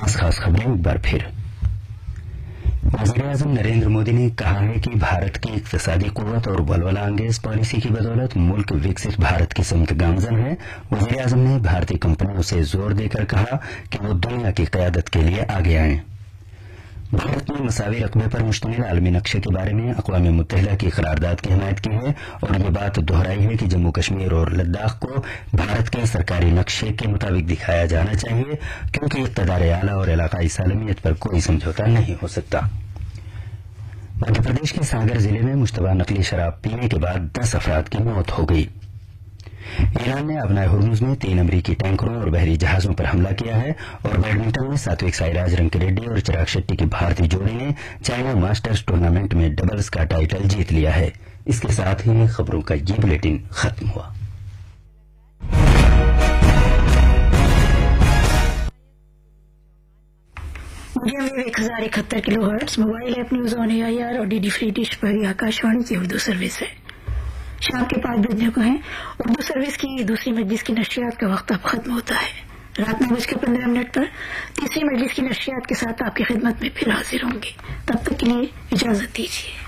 खास खबरें एक बार फिर। वज़ीर-ए-आज़म नरेंद्र मोदी ने कहा है कि भारत की इक़्तिसादी क़ुव्वत और वलवला अंगेज पॉलिसी की बदौलत मुल्क विकसित भारत की समत गामजन है। वज़ीर-ए-आज़म ने भारतीय कंपनियों से जोर देकर कहा कि वो दुनिया की क़यादत के लिए आगे आएं। भारत ने मसावी रकबे पर मुश्तमिल आलमी नक्शे के बारे में अक़वाम मुत्तहिदा की करारदाद की हिमायत की है और ये बात दोहराई है कि जम्मू कश्मीर और लद्दाख को भारत के सरकारी नक्शे के मुताबिक दिखाया जाना चाहिए, क्योंकि इक़्तिदार आला और इलाकाई सालमियत पर कोई समझौता नहीं हो सकता। मध्य प्रदेश के सागर जिले में मुश्तबा नकली शराब पीने के बाद 10 अफराद की मौत हो गई। ईरान ने अबनाए हुर्मुज में 3 अमरीकी टैंकरों और बहरी जहाजों पर हमला किया है और बैडमिंटन में सात्विक साईराज रंकीरेड्डी और चिराग शेट्टी की भारतीय जोड़ी ने चाइना मास्टर्स टूर्नामेंट में डबल्स का टाइटल जीत लिया है। इसके साथ ही खबरों का ये बुलेटिन खत्म हुआ। Medium wave 1071 kilohertz mobile app news on AIR और DD फ्री डिश पर आकाशवाणी की उर्दू सर्विस है। शाम के 5 बजने को है। उर्दू सर्विस की दूसरी मजलिस की नशियात का वक्त अब खत्म होता है। रात 9:15 पर तीसरी मजलिस की नशियात के साथ आपकी खिदमत में फिर हाजिर होंगे। तब तक के लिए इजाजत दीजिए।